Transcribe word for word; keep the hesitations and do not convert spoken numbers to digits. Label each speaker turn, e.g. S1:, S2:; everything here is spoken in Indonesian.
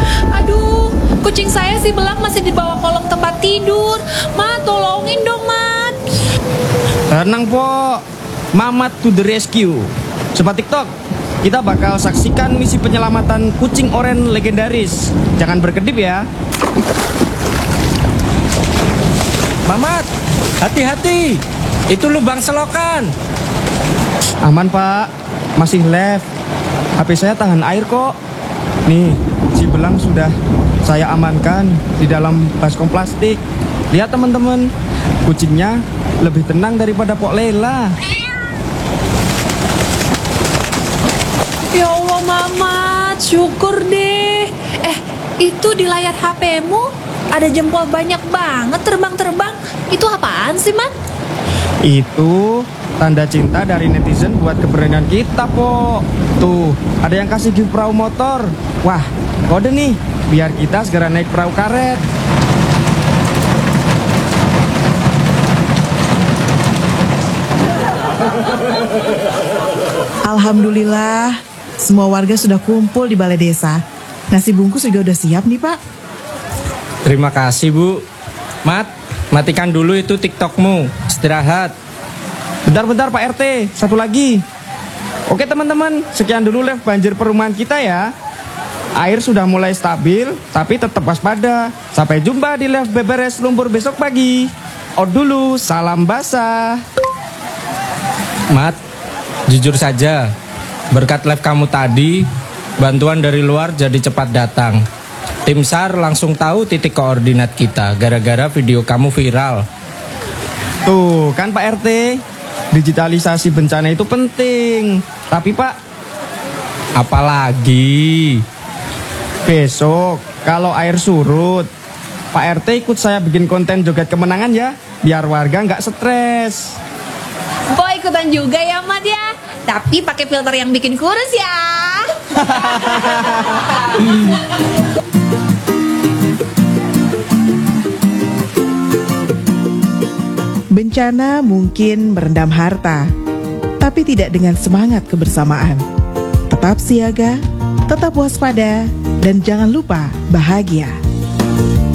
S1: Aduh, kucing saya si Belang masih di bawah kolong tempat tidur. Mat, tolongin dong, Mat.
S2: Tenang, Po. Mamat to the rescue. Sobat TikTok, kita bakal saksikan misi penyelamatan kucing oren legendaris. Jangan berkedip ya.
S3: Mamat, hati-hati. Itu lubang selokan.
S2: Aman, Pak. Masih left. H P saya tahan air kok. Nih, si Belang sudah saya amankan di dalam baskom plastik. Lihat teman-teman, kucingnya lebih tenang daripada Pok Lela.
S1: Ya Allah, Mamat, syukur deh. Eh, itu di layar H P-mu ada jempol banyak banget terbang-terbang. Itu apaan sih, Mat?
S2: Itu tanda cinta dari netizen buat keberanian kita, Po. Tuh, ada yang kasih gift perahu motor. Wah, kode nih, biar kita segera naik perahu karet.
S4: Alhamdulillah, semua warga sudah kumpul di balai desa. Nasi bungkus juga udah siap nih, Pak.
S3: Terima kasih, Bu. Mat, matikan dulu itu TikTokmu. Istirahat.
S2: Bentar-bentar Pak R T, satu lagi. Oke teman-teman, sekian dulu live banjir perumahan kita ya. Air sudah mulai stabil, tapi tetap waspada. Sampai jumpa di live beberes lumpur besok pagi. Out dulu, salam basah.
S3: Mat, jujur saja, berkat live kamu tadi, bantuan dari luar jadi cepat datang. Tim SAR langsung tahu titik koordinat kita gara-gara video kamu viral.
S2: Tuh kan Pak R T, digitalisasi bencana itu penting. Tapi Pak,
S3: apalagi
S2: besok kalau air surut, Pak R T ikut saya bikin konten joget kemenangan ya, biar warga nggak stres.
S1: Po ikutan juga ya, Mat ya. Tapi pakai filter yang bikin kurus ya.
S4: Bencana mungkin merendam harta, tapi tidak dengan semangat kebersamaan. Tetap siaga, tetap waspada, dan jangan lupa bahagia.